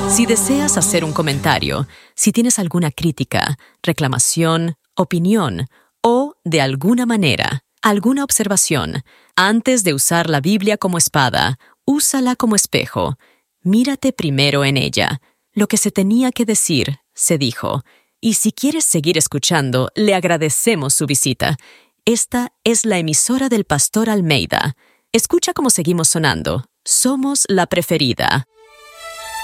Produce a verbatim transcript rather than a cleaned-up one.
Si deseas hacer un comentario, si tienes alguna crítica, reclamación, opinión o, de alguna manera, alguna observación, antes de usar la Biblia como espada, úsala como espejo. Mírate primero en ella. Lo que se tenía que decir, se dijo. Y si quieres seguir escuchando, le agradecemos su visita. Esta es la emisora del Pastor Almeida. Escucha cómo seguimos sonando. Somos la preferida.